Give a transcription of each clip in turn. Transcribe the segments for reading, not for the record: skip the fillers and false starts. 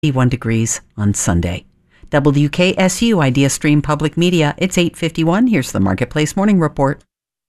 1 degrees on Sunday. WKSU Idea Stream Public Media. It's 8:51. Here's the Marketplace Morning Report.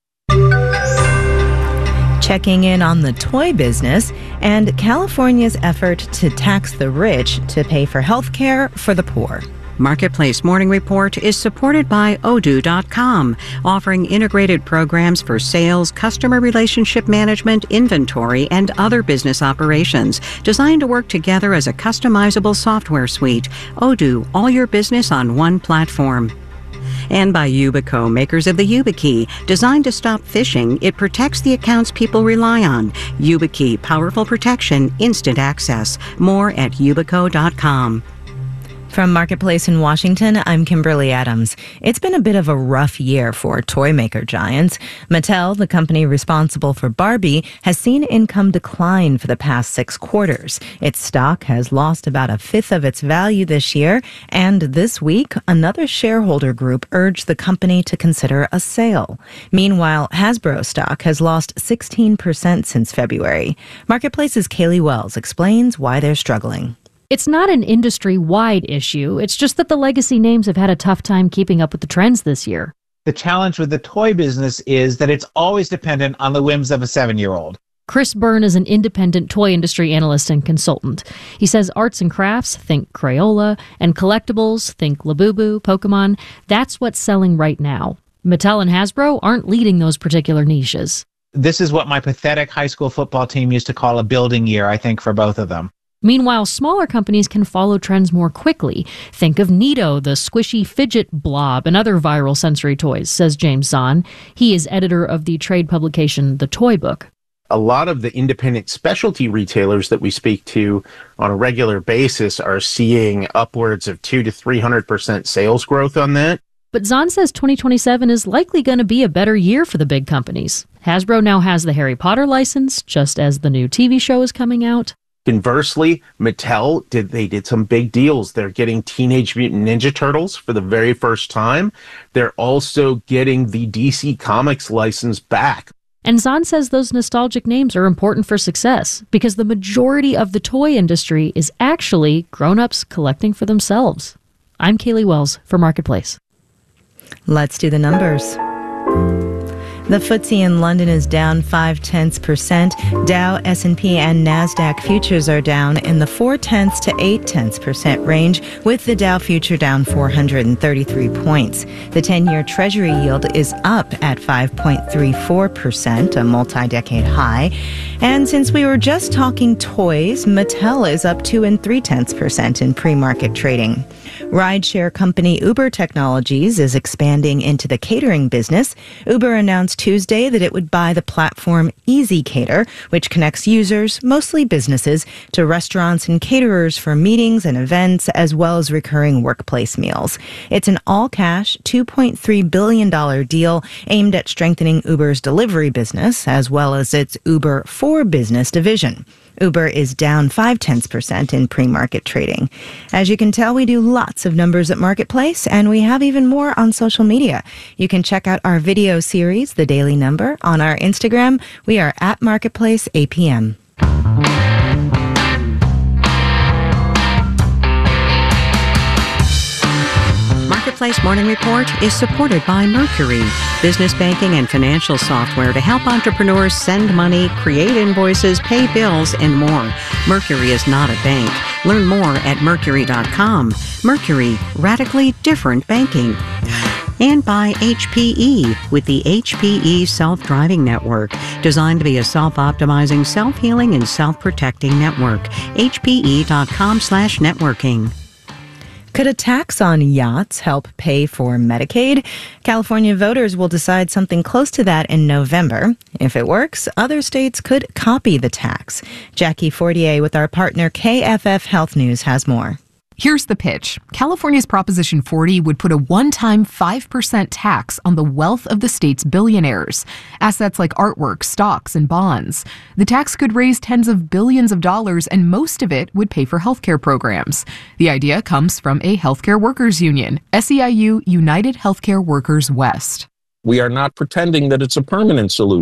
Checking in on the toy business and California's effort to tax the rich to pay for health care for the poor. Marketplace Morning Report is supported by Odoo.com, offering integrated programs for sales, customer relationship management, inventory, and other business operations, designed to work together as a customizable software suite. Odoo, all your business on one platform. And by Yubico, makers of the YubiKey. Designed to stop phishing, it protects the accounts people rely on. YubiKey, powerful protection, instant access. More at Yubico.com. From Marketplace in Washington, I'm Kimberly Adams. It's been a bit of a rough year for toy maker giants. Mattel, the company responsible for Barbie, has seen income decline for the past 6 quarters. Its stock has lost about a fifth of its value this year, and this week, another shareholder group urged the company to consider a sale. Meanwhile, Hasbro stock has lost 16% since February. Marketplace's Kaylee Wells explains why they're struggling. It's not an industry-wide issue. It's just that the legacy names have had a tough time keeping up with the trends this year. The challenge with the toy business is that it's always dependent on the whims of a 7-year-old. Chris Byrne is an independent toy industry analyst and consultant. He says arts and crafts, think Crayola, and collectibles, think Labubu, Pokemon, that's what's selling right now. Mattel and Hasbro aren't leading those particular niches. This is what my pathetic high school football team used to call a building year, I think, for both of them. Meanwhile, smaller companies can follow trends more quickly. Think of Neato, the squishy fidget blob, and other viral sensory toys, says James Zahn. He is editor of the trade publication The Toy Book. A lot of the independent specialty retailers that we speak to on a regular basis are seeing upwards of 200 to 300% sales growth on that. But Zahn says 2027 is likely going to be a better year for the big companies. Hasbro now has the Harry Potter license, just as the new TV show is coming out. Conversely, Mattel did some big deals. They're getting Teenage Mutant Ninja Turtles for the very first time. They're also getting the DC Comics license back. And Zahn says those nostalgic names are important for success because the majority of the toy industry is actually grown-ups collecting for themselves. I'm Kaylee Wells for Marketplace. Let's do the numbers. The FTSE in London is down 0.5%. Dow, S&P, and NASDAQ futures are down in the 0.4% to 0.8% range, with the Dow future down 433 points. The 10-year Treasury yield is up at 5.34%, a multi-decade high. And since we were just talking toys, Mattel is up 2 3/10% in pre-market trading. Rideshare company Uber Technologies is expanding into the catering business. Uber announced Tuesday that it would buy the platform ezCater, which connects users, mostly businesses, to restaurants and caterers for meetings and events, as well as recurring workplace meals. It's an all-cash $2.3 billion deal aimed at strengthening Uber's delivery business, as well as its Uber for Business division. Uber is down 0.5% in pre-market trading. As you can tell, we do lots of numbers at Marketplace, and we have even more on social media. You can check out our video series, The Daily Number, on our Instagram. We are at Marketplace APM. Marketplace Morning Report is supported by Mercury, business banking and financial software to help entrepreneurs send money, create invoices, pay bills, and more. Mercury is not a bank. Learn more at Mercury.com. Mercury, radically different banking. And by HPE, with the HPE Self-Driving Network, designed to be a self-optimizing, self-healing, and self-protecting network. HPE.com/networking. Could a tax on yachts help pay for Medicaid? California voters will decide something close to that in November. If it works, other states could copy the tax. Jackie Fortier with our partner KFF Health News has more. Here's the pitch. California's Proposition 40 would put a one-time 5% tax on the wealth of the state's billionaires, assets like artwork, stocks, and bonds. The tax could raise tens of billions of dollars, and most of it would pay for healthcare programs. The idea comes from a healthcare workers union, SEIU United Healthcare Workers West. We are not pretending that it's a permanent solution.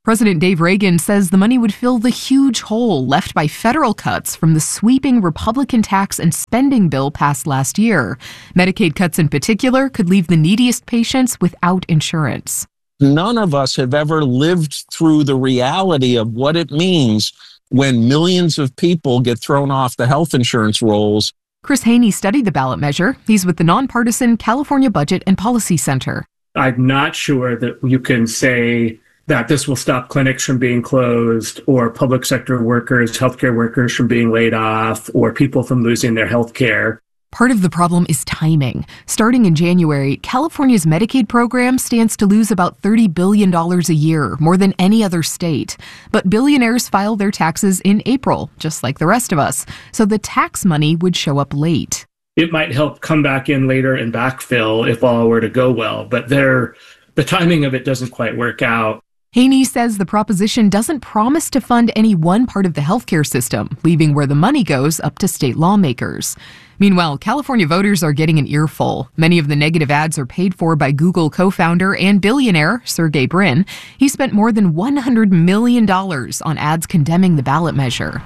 President Dave Reagan says the money would fill the huge hole left by federal cuts from the sweeping Republican tax and spending bill passed last year. Medicaid cuts in particular could leave the neediest patients without insurance. None of us have ever lived through the reality of what it means when millions of people get thrown off the health insurance rolls. Chris Haney studied the ballot measure. He's with the nonpartisan California Budget and Policy Center. I'm not sure that you can say that this will stop clinics from being closed or public sector workers, healthcare workers from being laid off or people from losing their health care. Part of the problem is timing. Starting in January, California's Medicaid program stands to lose about $30 billion a year, more than any other state. But billionaires file their taxes in April, just like the rest of us, so the tax money would show up late. It might help come back in later and backfill if all were to go well, but the timing of it doesn't quite work out. Haney says the proposition doesn't promise to fund any one part of the healthcare system, leaving where the money goes up to state lawmakers. Meanwhile, California voters are getting an earful. Many of the negative ads are paid for by Google co-founder and billionaire Sergey Brin. He spent more than $100 million on ads condemning the ballot measure.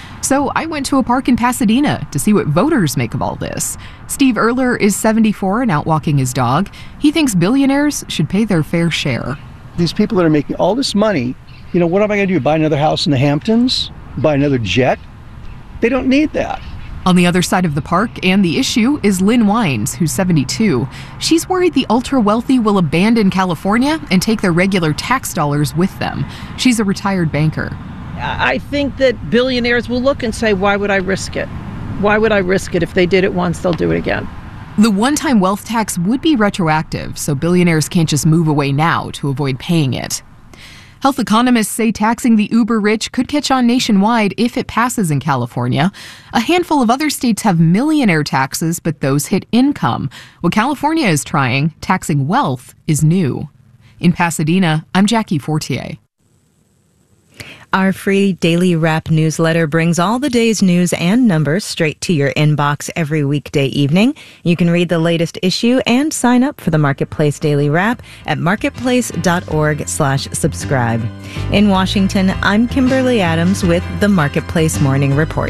So I went to a park in Pasadena to see what voters make of all this. Steve Erler is 74 and out walking his dog. He thinks billionaires should pay their fair share. These people that are making all this money, what am I going to do? Buy another house in the Hamptons? Buy another jet? They don't need that. On the other side of the park and the issue is Lynn Wines, who's 72. She's worried the ultra-wealthy will abandon California and take their regular tax dollars with them. She's a retired banker. I think that billionaires will look and say, why would I risk it? Why would I risk it? If they did it once, they'll do it again. The one-time wealth tax would be retroactive, so billionaires can't just move away now to avoid paying it. Health economists say taxing the uber-rich could catch on nationwide if it passes in California. A handful of other states have millionaire taxes, but those hit income. What California is trying, taxing wealth, is new. In Pasadena, I'm Jackie Fortier. Our free daily wrap newsletter brings all the day's news and numbers straight to your inbox every weekday evening. You can read the latest issue and sign up for the Marketplace Daily Wrap at marketplace.org/subscribe. In Washington, I'm Kimberly Adams with the Marketplace Morning Report.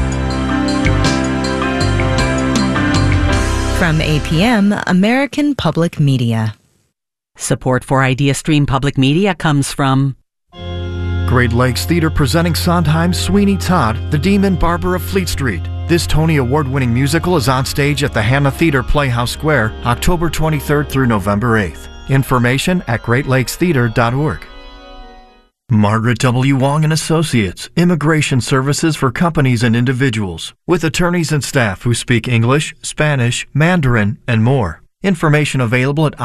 From APM, American Public Media. Support for IdeaStream Public Media comes from Great Lakes Theater presenting Sondheim's Sweeney Todd, The Demon Barber of Fleet Street. This Tony Award-winning musical is on stage at the Hannah Theater Playhouse Square, October 23rd through November 8th. Information at greatlakestheater.org. Margaret W. Wong & Associates, immigration services for companies and individuals, with attorneys and staff who speak English, Spanish, Mandarin, and more. Information available at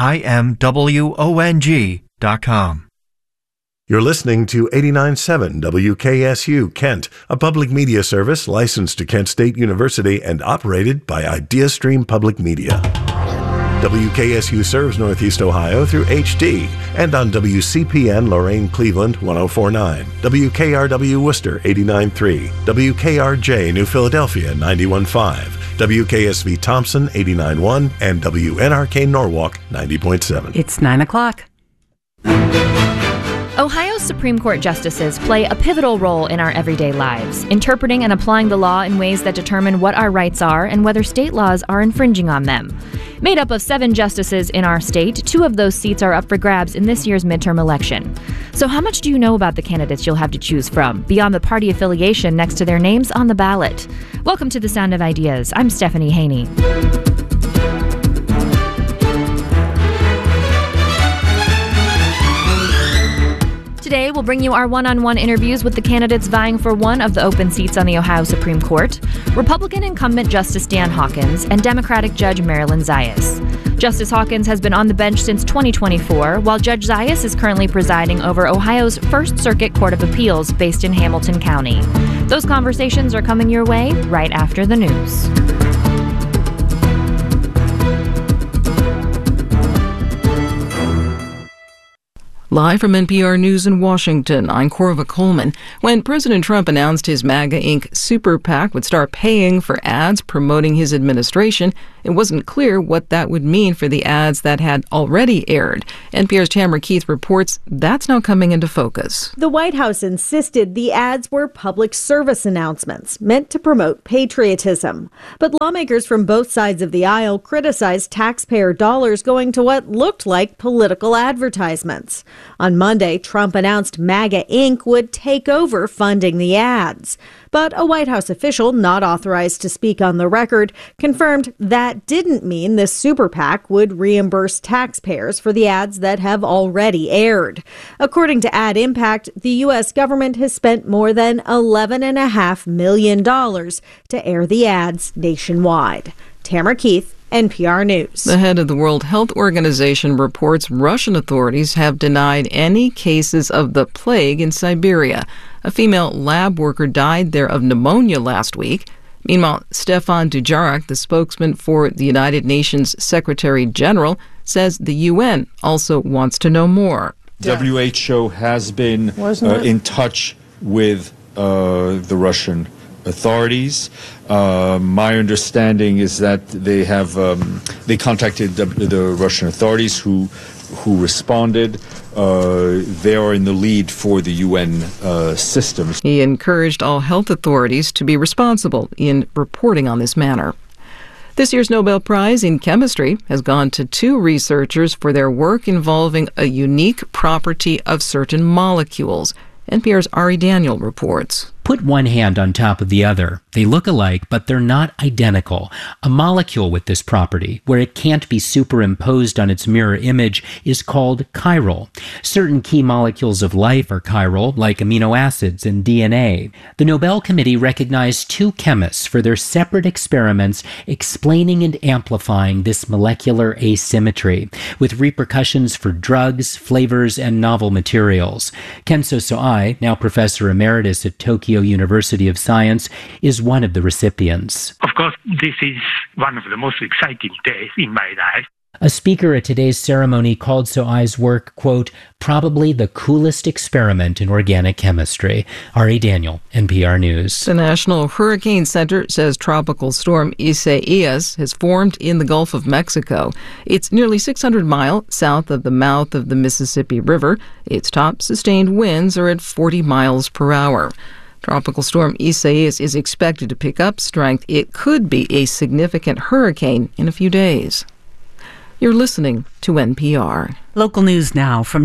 imwong.com. You're listening to 89.7 WKSU Kent, a public media service licensed to Kent State University and operated by IdeaStream Public Media. WKSU serves Northeast Ohio through HD and on WCPN Lorain Cleveland 104.9, WKRW Worcester 89.3, WKRJ New Philadelphia 91.5, WKSV Thompson 89.1, and WNRK Norwalk 90.7. It's 9 o'clock. Ohio's Supreme Court justices play a pivotal role in our everyday lives, interpreting and applying the law in ways that determine what our rights are and whether state laws are infringing on them. Made up of 7 justices in our state, 2 of those seats are up for grabs in this year's midterm election. So how much do you know about the candidates you'll have to choose from, beyond the party affiliation next to their names on the ballot? Welcome to The Sound of Ideas. I'm Stephanie Haney. Today, we'll bring you our one-on-one interviews with the candidates vying for one of the open seats on the Ohio Supreme Court, Republican incumbent Justice Dan Hawkins and Democratic Judge Marilyn Zayas. Justice Hawkins has been on the bench since 2024, while Judge Zayas is currently presiding over Ohio's First Circuit Court of Appeals based in Hamilton County. Those conversations are coming your way right after the news. Live from NPR News in Washington, I'm Corva Coleman. When President Trump announced his MAGA Inc. super PAC would start paying for ads promoting his administration, it wasn't clear what that would mean for the ads that had already aired. NPR's Tamara Keith reports that's now coming into focus. The White House insisted the ads were public service announcements meant to promote patriotism. But lawmakers from both sides of the aisle criticized taxpayer dollars going to what looked like political advertisements. On Monday, Trump announced MAGA Inc. would take over funding the ads. But a White House official not authorized to speak on the record confirmed that didn't mean this super PAC would reimburse taxpayers for the ads that have already aired. According to Ad Impact, the U.S. government has spent more than $11.5 million to air the ads nationwide. Tamara Keith, NPR News. The head of the World Health Organization reports Russian authorities have denied any cases of the plague in Siberia. A female lab worker died there of pneumonia last week. Meanwhile, Stefan Dujarric, the spokesman for the United Nations Secretary General, says the UN also wants to know more. WHO has been in touch with the Russian authorities. My understanding is that they have they contacted the Russian authorities who responded. They are in the lead for the UN systems. He encouraged all health authorities to be responsible in reporting on this matter. This year's Nobel Prize in Chemistry has gone to two researchers for their work involving a unique property of certain molecules. NPR's Ari Daniel reports. Put one hand on top of the other. They look alike, but they're not identical. A molecule with this property, where it can't be superimposed on its mirror image, is called chiral. Certain key molecules of life are chiral, like amino acids and DNA. The Nobel Committee recognized two chemists for their separate experiments explaining and amplifying this molecular asymmetry, with repercussions for drugs, flavors, and novel materials. Kenzo Soai, now professor emeritus at Tokyo University of Science, is one of the recipients. Of course, this is one of the most exciting days in my life. A speaker at today's ceremony called Soai's work, quote, probably the coolest experiment in organic chemistry. Ari Daniel, NPR News. The National Hurricane Center says Tropical Storm Isaias has formed in the Gulf of Mexico. It's nearly 600 miles south of the mouth of the Mississippi River. Its top sustained winds are at 40 miles per hour. Tropical Storm Isaias is expected to pick up strength. It could be a significant hurricane in a few days. You're listening to NPR. Local news now from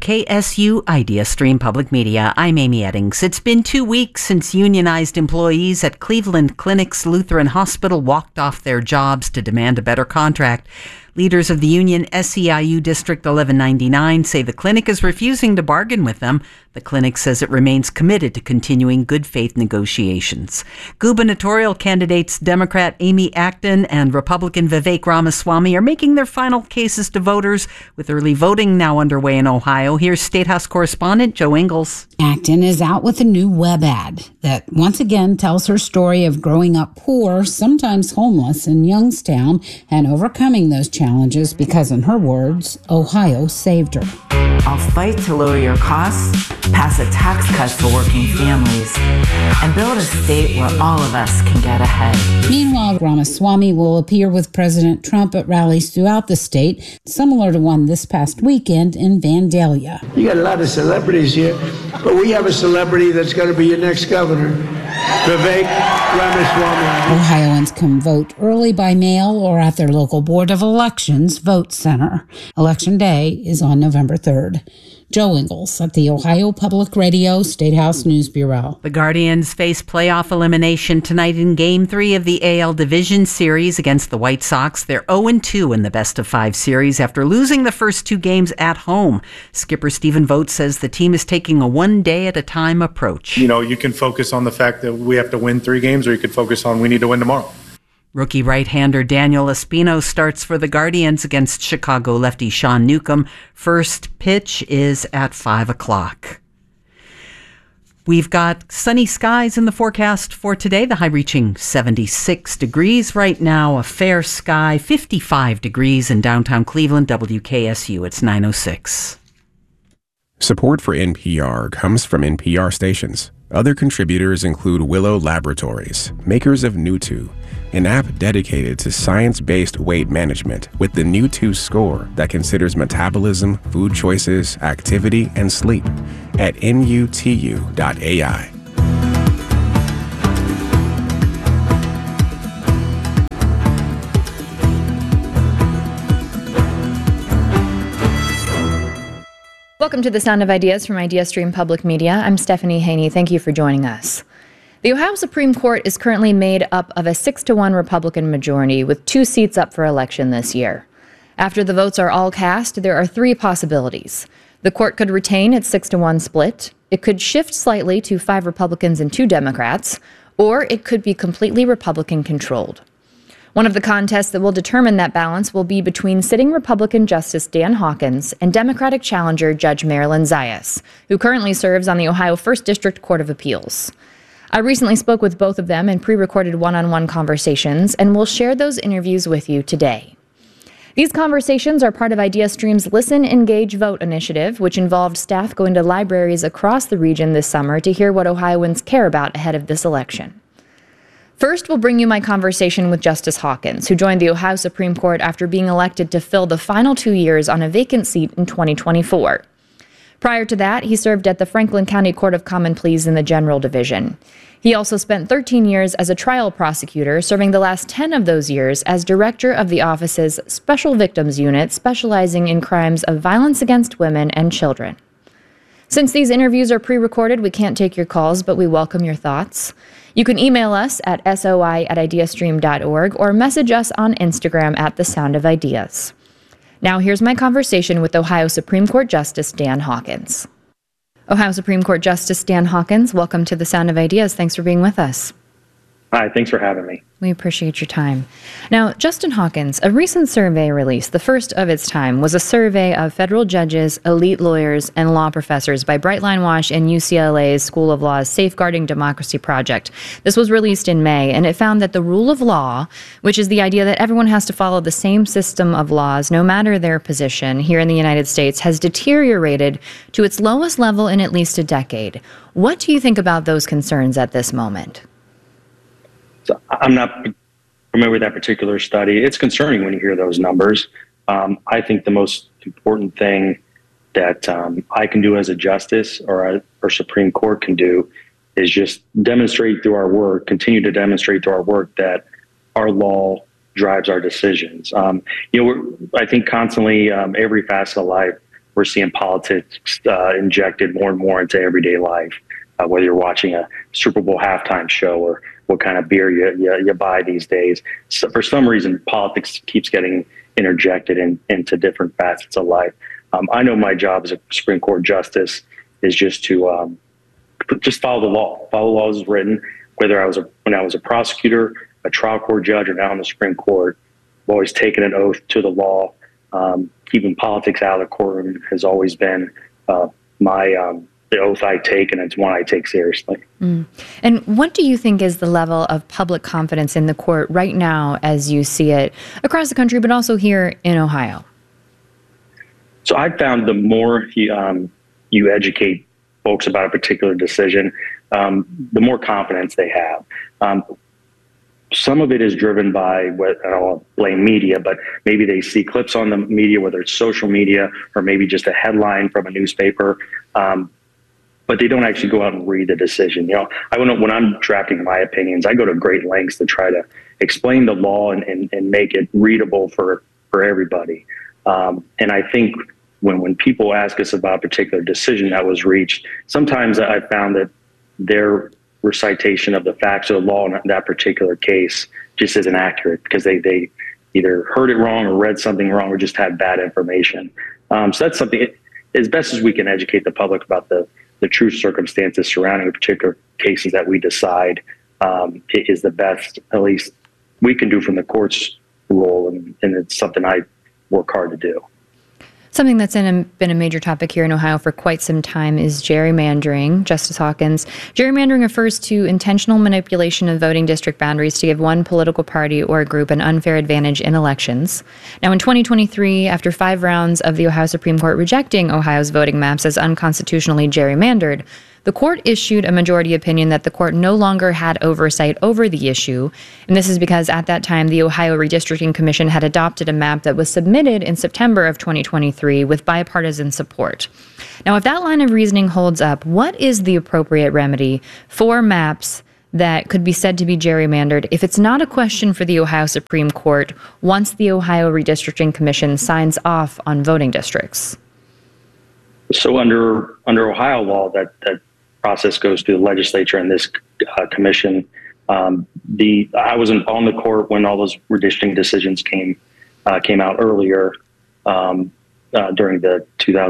WKSU Idea Stream Public Media. I'm Amy Eddings. It's been 2 weeks since unionized employees at Cleveland Clinic's Lutheran Hospital walked off their jobs to demand a better contract. Leaders of the union SEIU District 1199 say the clinic is refusing to bargain with them. The clinic says it remains committed to continuing good faith negotiations. Gubernatorial candidates Democrat Amy Acton and Republican Vivek Ramaswamy are making their final cases to voters, with early voting now underway in Ohio. Here's State House correspondent Joe Ingles. Acton is out with a new web ad that once again tells her story of growing up poor, sometimes homeless, in Youngstown and overcoming those challenges because, in her words, Ohio saved her. I'll fight to lower your costs, pass a tax cut for working families, and build a state where all of us can get ahead. Meanwhile, Ramaswamy will appear with President Trump at rallies throughout the state, similar to one this past weekend in Vandalia. You got a lot of celebrities here, but we have a celebrity that's going to be your next governor, Vivek Ramaswamy. Ohioans can vote early by mail or at their local Board of Elections vote center. Election Day is on November 3rd. Joe Ingles at the Ohio Public Radio State House News Bureau. The Guardians face playoff elimination tonight in Game 3 of the AL Division Series against the White Sox. They're 0-2 in the best-of-5 series after losing the first two games at home. Skipper Stephen Vogt says the team is taking a one-day-at-a-time approach. You know, you can focus on the fact that we have to win 3 games, or you could focus on we need to win tomorrow. Rookie right-hander Daniel Espino starts for the Guardians against Chicago lefty Sean Newcomb. First pitch is at 5 o'clock. We've got sunny skies in the forecast for today. The high reaching 76 degrees right now. A fair sky, 55 degrees in downtown Cleveland. WKSU, it's 9:06. Support for NPR comes from NPR stations. Other contributors include Willow Laboratories, makers of Newtwo, an app dedicated to science-based weight management with the Newtwo score that considers metabolism, food choices, activity, and sleep at nutu.ai. Welcome to the Sound of Ideas from IdeaStream Public Media. I'm Stephanie Haney. Thank you for joining us. The Ohio Supreme Court is currently made up of a 6-1 Republican majority with 2 seats up for election this year. After the votes are all cast, there are 3 possibilities. The court could retain its 6-1 split, it could shift slightly to 5 Republicans and 2 Democrats, or it could be completely Republican-controlled. One of the contests that will determine that balance will be between sitting Republican Justice Dan Hawkins and Democratic challenger Judge Marilyn Zayas, who currently serves on the Ohio 1st District Court of Appeals. I recently spoke with both of them in pre-recorded one-on-one conversations, and we'll share those interviews with you today. These conversations are part of IdeaStream's Listen, Engage, Vote initiative, which involved staff going to libraries across the region this summer to hear what Ohioans care about ahead of this election. First, we'll bring you my conversation with Justice Hawkins, who joined the Ohio Supreme Court after being elected to fill the final 2 years on a vacant seat in 2024. Prior to that, he served at the Franklin County Court of Common Pleas in the General Division. He also spent 13 years as a trial prosecutor, serving the last 10 of those years as director of the office's Special Victims Unit, specializing in crimes of violence against women and children. Since these interviews are pre-recorded, we can't take your calls, but we welcome your thoughts. You can email us at soi@ideastream.org or message us on Instagram at The Sound of Ideas. Now here's my conversation with Ohio Supreme Court Justice Dan Hawkins. Ohio Supreme Court Justice Dan Hawkins, welcome to The Sound of Ideas. Thanks for being with us. Hi, thanks for having me. We appreciate your time. Now, Justin Hawkins, a recent survey released, the first of its time, was a survey of federal judges, elite lawyers, and law professors by Brightline Watch and UCLA's School of Law's Safeguarding Democracy Project. This was released in May, and it found that the rule of law, which is the idea that everyone has to follow the same system of laws, no matter their position, here in the United States, has deteriorated to its lowest level in at least a decade. What do you think about those concerns at this moment? So I'm not familiar with that particular study. It's concerning when you hear those numbers. I think the most important thing that I can do as a justice or Supreme Court can do is just demonstrate through our work, continue to demonstrate through our work that our law drives our decisions. I think constantly, every facet of life, we're seeing politics injected more and more into everyday life, whether you're watching a Super Bowl halftime show or what kind of beer you buy these days. So for some reason, politics keeps getting interjected into different facets of life. I know my job as a Supreme Court justice is just to just follow the law. Follow the law as written. Whether when I was a prosecutor, a trial court judge, or now in the Supreme Court, I've always taken an oath to the law. Keeping politics out of the courtroom has always been the oath I take, and it's one I take seriously. And what do you think is the level of public confidence in the court right now as you see it across the country, but also here in Ohio? So I found the more you educate folks about a particular decision, the more confidence they have. Some of it is driven by what I don't want to blame media, but maybe they see clips on the media, whether it's social media or maybe just a headline from a newspaper. But they don't actually go out and read the decision. When I'm drafting my opinions, I go to great lengths to try to explain the law and make it readable for everybody. And I think when people ask us about a particular decision that was reached, sometimes I found that their recitation of the facts of the law in that particular case just isn't accurate because they either heard it wrong or read something wrong or just had bad information. So that's something, as best as we can educate the public about the true circumstances surrounding particular cases that we decide is the best, at least we can do from the court's role, and it's something I work hard to do. Something that's been a major topic here in Ohio for quite some time is gerrymandering. Justice Hawkins, gerrymandering refers to intentional manipulation of voting district boundaries to give one political party or group an unfair advantage in elections. Now, in 2023, after 5 rounds of the Ohio Supreme Court rejecting Ohio's voting maps as unconstitutionally gerrymandered, the court issued a majority opinion that the court no longer had oversight over the issue. And this is because at that time, the Ohio Redistricting Commission had adopted a map that was submitted in September of 2023 with bipartisan support. Now, if that line of reasoning holds up, what is the appropriate remedy for maps that could be said to be gerrymandered if it's not a question for the Ohio Supreme Court once the Ohio Redistricting Commission signs off on voting districts? So under Ohio law, that process goes through the legislature and this commission. I was on the court when all those redistricting decisions came out earlier during the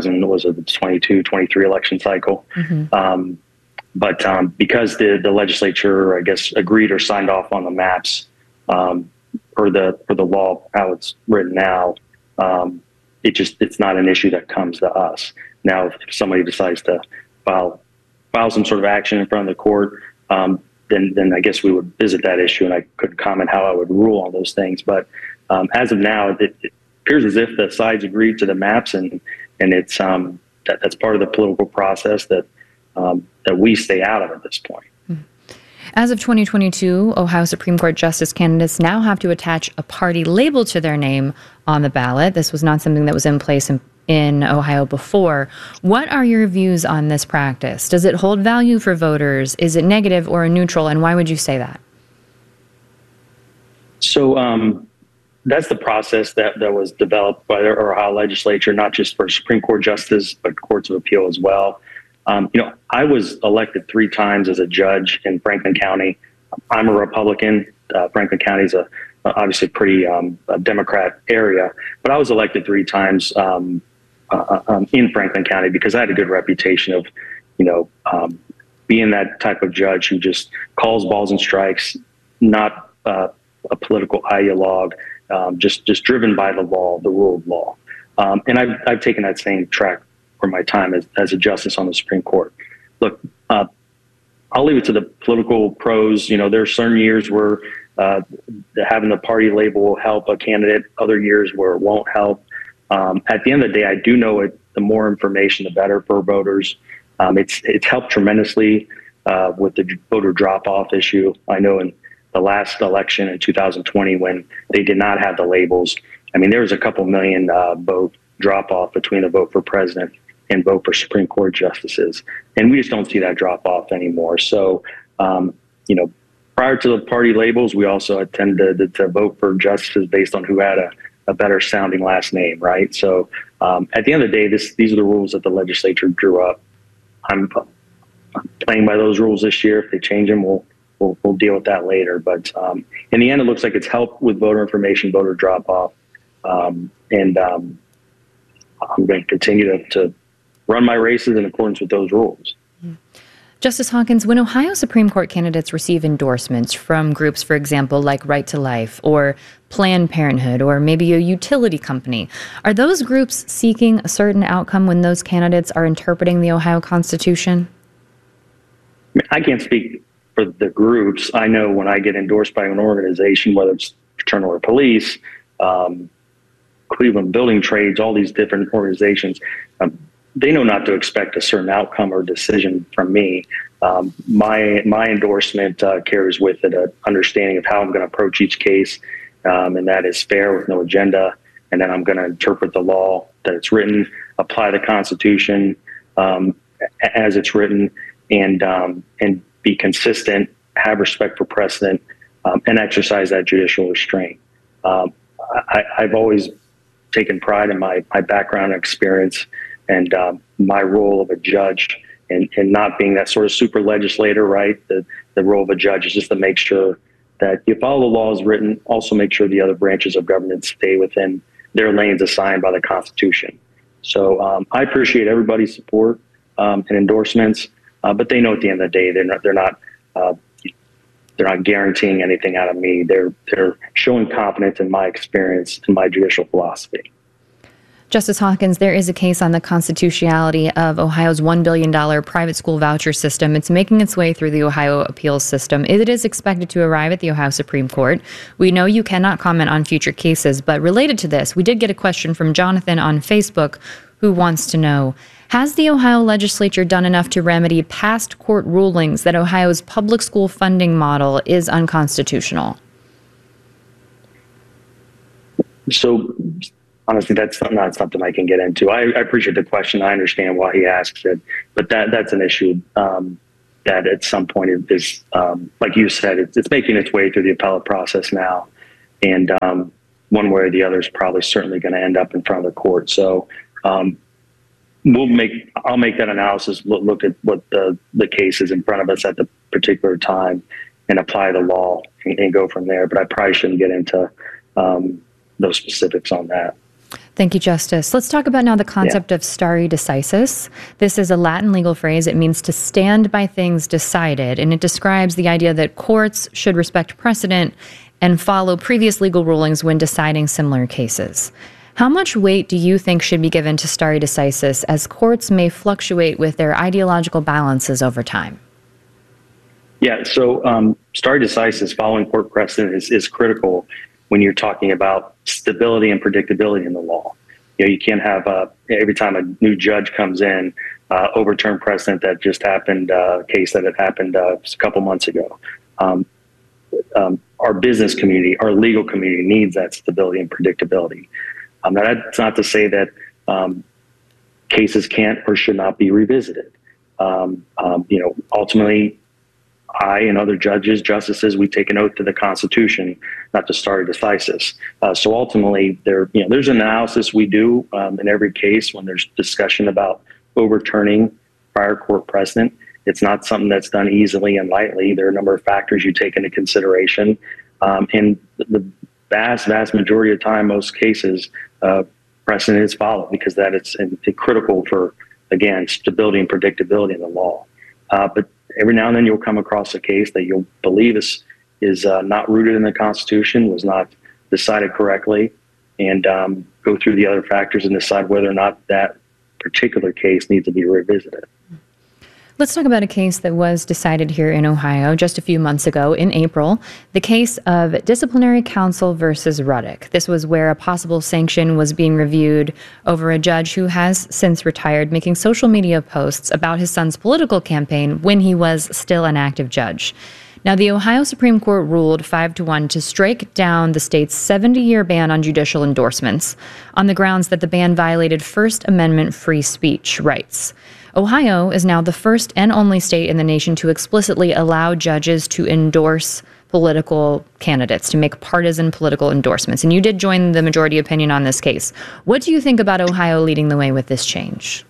22-23 election cycle. Mm-hmm. But because the legislature, I guess, agreed or signed off on the maps for the law how it's written now, it's not an issue that comes to us. Now, if somebody decides to file some sort of action in front of the court, then I guess we would visit that issue, and I could comment how I would rule on those things. But as of now, it appears as if the sides agreed to the maps, and it's that's part of the political process that we stay out of at this point. As of 2022, Ohio Supreme Court justice candidates now have to attach a party label to their name on the ballot. This was not something that was in place in Ohio before. What are your views on this practice? Does it hold value for voters? Is it negative or neutral? And why would you say that? So that's the process that was developed by the Ohio legislature, not just for Supreme Court justices, but courts of appeal as well. I was elected 3 times as a judge in Franklin County. I'm a Republican. Franklin County is obviously a pretty Democrat area, but I was elected 3 times in Franklin County because I had a good reputation of, being that type of judge who just calls balls and strikes, not a political ideologue, just driven by the law, the rule of law. And I've taken that same track for my time as a justice on the Supreme Court. Look, I'll leave it to the political pros. There are certain years where having the party label will help a candidate, other years where it won't help. At the end of the day, I do know the more information, the better for voters. It's helped tremendously with the voter drop-off issue. I know in the last election in 2020 when they did not have the labels, there was a couple million vote drop-off between the vote for president and vote for Supreme Court justices. And we just don't see that drop-off anymore. So, prior to the party labels, we also tended to vote for justices based on who had a better sounding last name, right? So at the end of the day, these are the rules that the legislature drew up. I'm playing by those rules this year. If they change them, we'll deal with that later. But in the end, it looks like it's helped with voter information, voter drop-off. And I'm going to continue to run my races in accordance with those rules. Justice Hawkins, when Ohio Supreme Court candidates receive endorsements from groups, for example, like Right to Life or Planned Parenthood or maybe a utility company, are those groups seeking a certain outcome when those candidates are interpreting the Ohio Constitution? I can't speak for the groups. I know when I get endorsed by an organization, whether it's fraternal or police, Cleveland Building Trades, all these different organizations, they know not to expect a certain outcome or decision from me. My endorsement carries with it an understanding of how I'm going to approach each case, and that is fair with no agenda. And then I'm going to interpret the law that it's written, apply the Constitution as it's written, and be consistent, have respect for precedent, and exercise that judicial restraint. I've always taken pride in my background and experience and my role of a judge and not being that sort of super legislator, right? The role of a judge is just to make sure that you follow the law as written, also make sure the other branches of government stay within their lanes assigned by the Constitution. So I appreciate everybody's support and endorsements, but they know at the end of the day, they're not guaranteeing anything out of me. They're showing confidence in my experience and my judicial philosophy. Justice Hawkins, there is a case on the constitutionality of Ohio's $1 billion private school voucher system. It's making its way through the Ohio appeals system. It is expected to arrive at the Ohio Supreme Court. We know you cannot comment on future cases, but related to this, we did get a question from Jonathan on Facebook who wants to know, has the Ohio legislature done enough to remedy past court rulings that Ohio's public school funding model is unconstitutional? So, honestly, that's not something I can get into. I appreciate the question. I understand why he asks it, but that's an issue that at some point is like you said, it's making its way through the appellate process now, and one way or the other is probably certainly going to end up in front of the court. So I'll make that analysis, look at what the case is in front of us at the particular time, and apply the law and go from there. But I probably shouldn't get into those specifics on that. Thank you, Justice. Let's talk about now the concept of stare decisis. This is a Latin legal phrase. It means to stand by things decided, and it describes the idea that courts should respect precedent and follow previous legal rulings when deciding similar cases. How much weight do you think should be given to stare decisis, as courts may fluctuate with their ideological balances over time? Yeah, so stare decisis, following court precedent, is critical when you're talking about stability and predictability in the law. You know, you can't have every time a new judge comes in, overturn precedent that just happened, a case that had happened a couple months ago. Our business community, our legal community needs that stability and predictability. Now that's not to say that cases can't or should not be revisited. Ultimately, I and other justices, we take an oath to the Constitution, not to stare decisis. So ultimately, there's an analysis we do in every case when there's discussion about overturning prior court precedent. It's not something that's done easily and lightly. There are a number of factors you take into consideration, and the vast majority of the time, most cases, precedent is followed because that it's critical for, again, stability and predictability in the law. But every now and then you'll come across a case that you'll believe is not rooted in the Constitution, was not decided correctly, and go through the other factors and decide whether or not that particular case needs to be revisited. Let's talk about a case that was decided here in Ohio just a few months ago in April, the case of Disciplinary Counsel versus Ruddock. This was where a possible sanction was being reviewed over a judge who has since retired, making social media posts about his son's political campaign when he was still an active judge. Now, the Ohio Supreme Court ruled 5-1 to strike down the state's 70-year ban on judicial endorsements on the grounds that the ban violated First Amendment free speech rights. Ohio is now the first and only state in the nation to explicitly allow judges to endorse political candidates, to make partisan political endorsements. And you did join the majority opinion on this case. What do you think about Ohio leading the way with this change?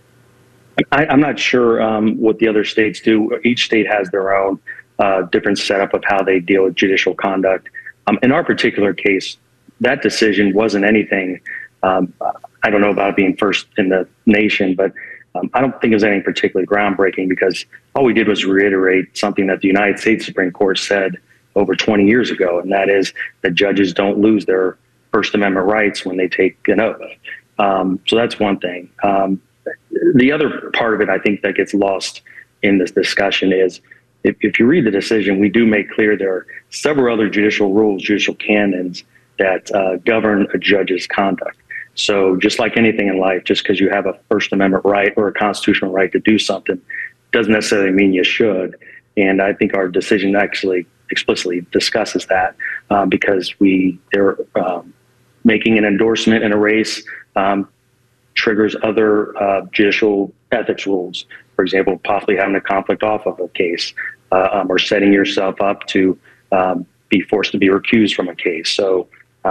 I'm not sure what the other states do. Each state has their own different setup of how they deal with judicial conduct. In our particular case, that decision wasn't anything, I don't know about being first in the nation, but I don't think it was anything particularly groundbreaking, because all we did was reiterate something that the United States Supreme Court said over 20 years ago, and that is that judges don't lose their First Amendment rights when they take an oath. So that's one thing. The other part of it, I think, that gets lost in this discussion is, if you read the decision, we do make clear there are several other judicial rules, judicial canons that govern a judge's conduct. So just like anything in life, just because you have a First Amendment right or a constitutional right to do something doesn't necessarily mean you should. And I think our decision actually explicitly discusses that, because they're making an endorsement in a race triggers other judicial ethics rules. For example, possibly having a conflict off of a case, or setting yourself up to be forced to be recused from a case. So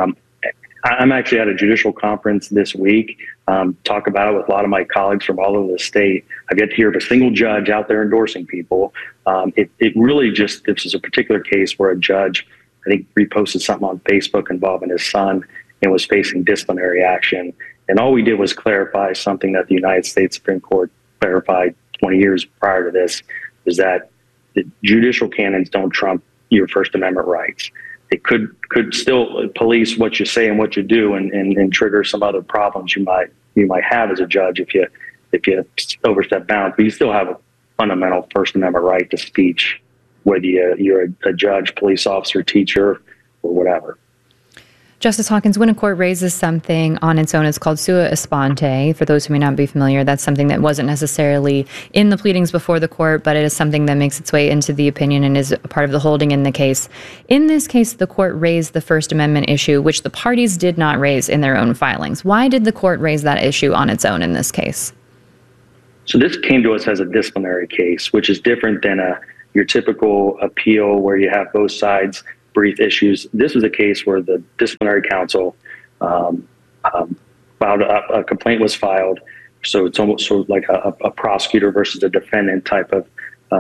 I'm actually at a judicial conference this week, talk about it with a lot of my colleagues from all over the state. I've yet to hear of a single judge out there endorsing people. It really just, this is a particular case where a judge, I think, reposted something on Facebook involving his son and was facing disciplinary action. And all we did was clarify something that the United States Supreme Court clarified 20 years prior to this, is that the judicial canons don't trump your First Amendment rights. it could still police what you say and what you do, and trigger some other problems you might have as a judge if you overstep bounds. But you still have a fundamental First Amendment right to speech, whether you're a judge, police officer, teacher, or whatever. Justice Hawkins, when a court raises something on its own, it's called sua sponte. For those who may not be familiar, that's something that wasn't necessarily in the pleadings before the court, but it is something that makes its way into the opinion and is a part of the holding in the case. In this case, the court raised the First Amendment issue, which the parties did not raise in their own filings. Why did the court raise that issue on its own in this case? So this came to us as a disciplinary case, which is different than your typical appeal where you have both sides brief issues. This was a case where the disciplinary counsel filed a complaint was filed. So it's almost sort of like a prosecutor versus a defendant type of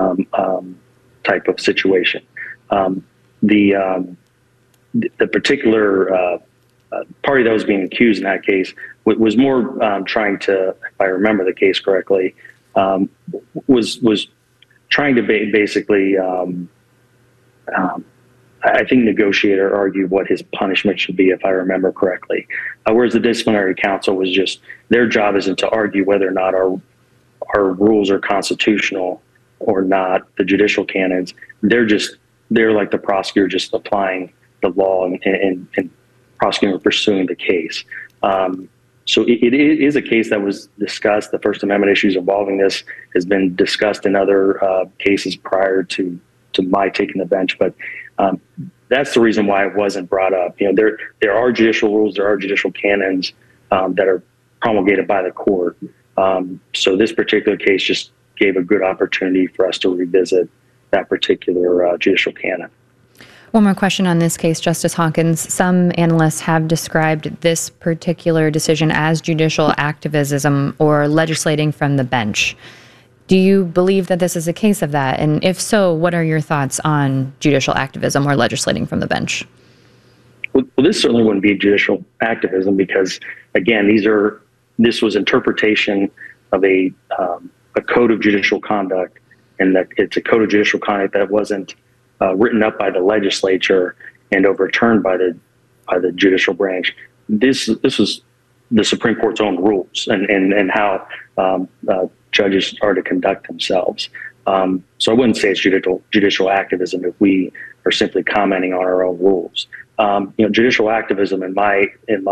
situation. The particular party that was being accused in that case was more trying to, if I remember the case correctly, was trying to basically, I think, negotiate or argue what his punishment should be, if I remember correctly. Whereas the disciplinary counsel was just, their job isn't to argue whether or not our rules are constitutional or not, the judicial canons. They're like the prosecutor, just applying the law and prosecuting or pursuing the case. So it is a case that was discussed. The First Amendment issues involving this has been discussed in other cases prior to my taking the bench, but that's the reason why it wasn't brought up. There are judicial rules, there are judicial canons that are promulgated by the court. So this particular case just gave a good opportunity for us to revisit that particular judicial canon. One more question on this case, Justice Hawkins. Some analysts have described this particular decision as judicial activism or legislating from the bench. Do you believe that this is a case of that? And if so, what are your thoughts on judicial activism or legislating from the bench? Well, this certainly wouldn't be judicial activism because, again, this was interpretation of a code of judicial conduct, and that it's a code of judicial conduct that wasn't written up by the legislature and overturned by the judicial branch. This was the Supreme Court's own rules and how judges are to conduct themselves. So I wouldn't say it's judicial activism if we are simply commenting on our own rules. Judicial activism in my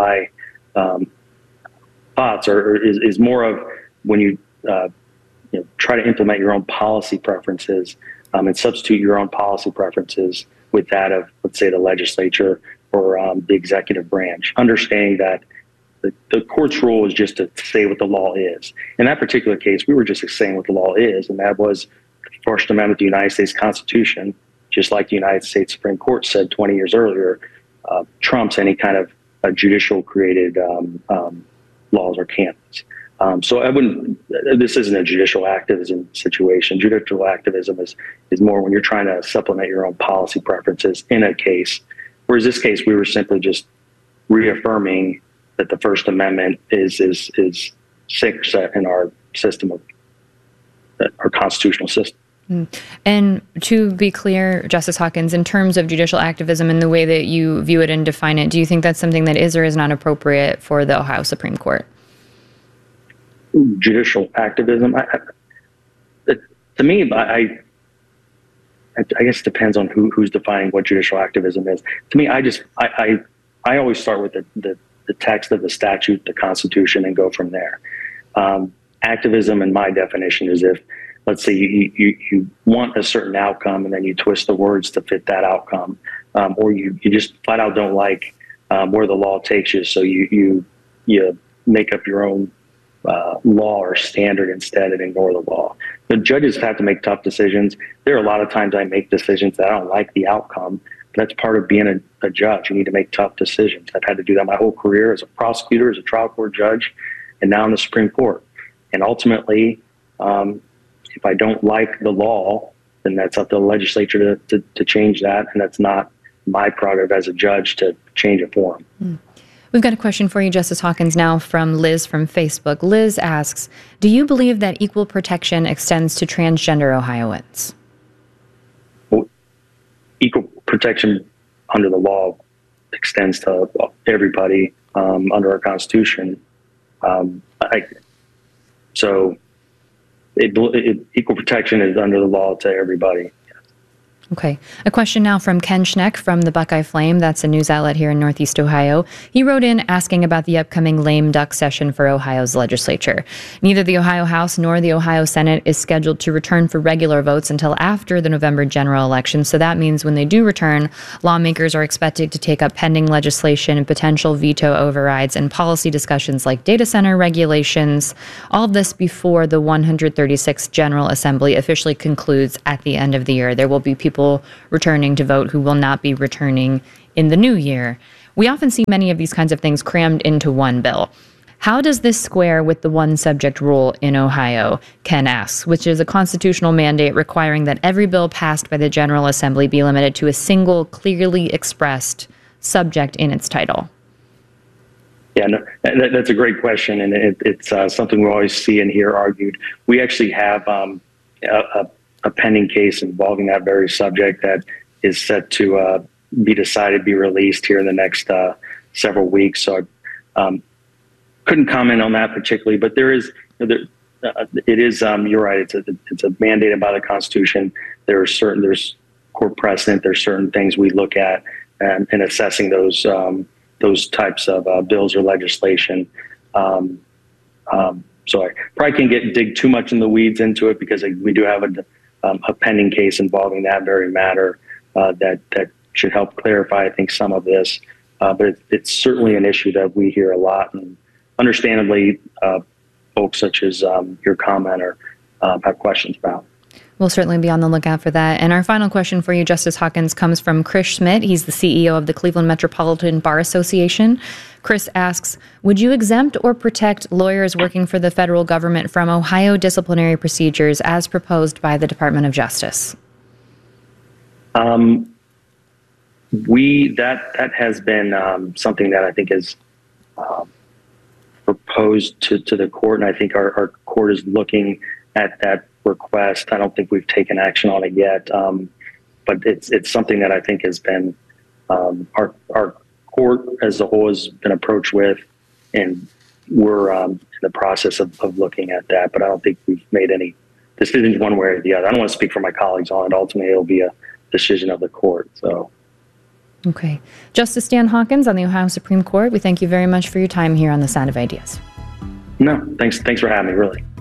thoughts is more of when you try to implement your own policy preferences and substitute your own policy preferences with that of, let's say, the legislature or the executive branch, understanding that the court's role is just to say what the law is. In that particular case, we were just saying what the law is, and that was the First Amendment of the United States Constitution, just like the United States Supreme Court said 20 years earlier, trumps any kind of judicial created laws or canons. So this isn't a judicial activism situation. Judicial activism is more when you're trying to supplement your own policy preferences in a case. Whereas this case, we were simply just reaffirming that the First Amendment is set in our system of our constitutional system. And to be clear, Justice Hawkins, in terms of judicial activism and the way that you view it and define it, do you think that's something that is or is not appropriate for the Ohio Supreme Court? Judicial activism, to me, I guess it depends on who's defining what judicial activism is. To me, I always start with the text of the statute, the Constitution, and go from there. Activism, in my definition, is if, let's say, you want a certain outcome and then you twist the words to fit that outcome, or you just flat out don't like where the law takes you, so you make up your own law or standard instead and ignore the law. The judges have to make tough decisions. There are a lot of times I make decisions that I don't like the outcome. That's part of being a judge. You need to make tough decisions. I've had to do that my whole career as a prosecutor, as a trial court judge, and now in the Supreme Court. And ultimately, if I don't like the law, then that's up to the legislature to change that, and that's not my prerogative as a judge to change it for them. We've got a question for you, Justice Hawkins, now from Liz from Facebook. Liz asks, do you believe that equal protection extends to transgender Ohioans? Well, equal protection under the law extends to everybody under our Constitution. Equal protection is under the law to everybody. Okay. A question now from Ken Schneck from the Buckeye Flame. That's a news outlet here in Northeast Ohio. He wrote in asking about the upcoming lame duck session for Ohio's legislature. Neither the Ohio House nor the Ohio Senate is scheduled to return for regular votes until after the November general election. So that means when they do return, lawmakers are expected to take up pending legislation and potential veto overrides and policy discussions like data center regulations. All of this before the 136th General Assembly officially concludes at the end of the year. There will be people returning to vote who will not be returning in the new year. We often see many of these kinds of things crammed into one bill. How does this square with the one subject rule in Ohio, Ken asks, which is a constitutional mandate requiring that every bill passed by the General Assembly be limited to a single clearly expressed subject in its title? Yeah, no, that's a great question, and it's something we always see and hear argued. We actually have a pending case involving that very subject that is set to be decided, be released here in the next several weeks. So I couldn't comment on that particularly, but it is, you're right, it's a mandated by the Constitution. There's court precedent, there's certain things we look at in assessing those types of bills or legislation. So I probably can't dig too much in the weeds into it because we do have a pending case involving that very matter that should help clarify, I think, some of this. But it's certainly an issue that we hear a lot, and understandably, folks such as your commenter have questions about. We'll certainly be on the lookout for that. And our final question for you, Justice Hawkins, comes from Chris Schmidt. He's the CEO of the Cleveland Metropolitan Bar Association. Chris asks, would you exempt or protect lawyers working for the federal government from Ohio disciplinary procedures as proposed by the Department of Justice? That has been something that I think is proposed to the court, and I think our court is looking at that request. I don't think we've taken action on it yet, but it's something that I think has been our court as a whole has been approached with, and we're in the process of looking at that. But I don't think we've made any decisions one way or the other. I don't want to speak for my colleagues on it. Ultimately, it'll be a decision of the court. So. Okay. Justice Stan Hawkins on the Ohio Supreme Court, we thank you very much for your time here on The Sound of Ideas. No, thanks for having me, really.